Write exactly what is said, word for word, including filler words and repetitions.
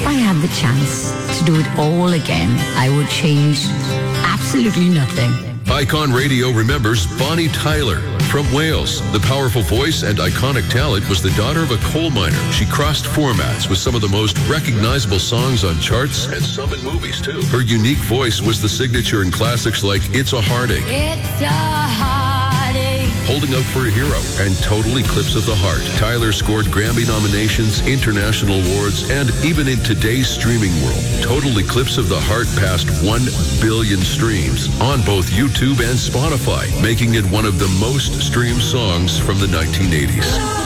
I had the chance to do it all again, I would change absolutely nothing. Icon Radio remembers Bonnie Tyler. From Wales, the powerful voice and iconic talent was the daughter of a coal miner. She crossed formats with some of the most recognizable songs on charts and some in movies, too. Her unique voice was the signature in classics like It's a Heartache, It's a heartache, Holding Out for a Hero, and Total Eclipse of the Heart. Tyler scored Grammy nominations, international awards, and even in today's streaming world, Total Eclipse of the Heart passed one billion streams on both YouTube and Spotify, making it one of the most streamed songs from the nineteen eighties.